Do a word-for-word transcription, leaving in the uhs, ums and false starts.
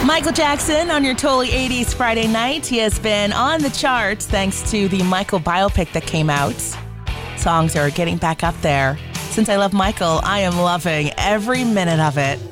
Michael Jackson on your Totally eighties Friday night. He has been on the charts thanks to the Michael biopic that came out. Songs are getting back up there. Since I love Michael, I am loving every minute of it.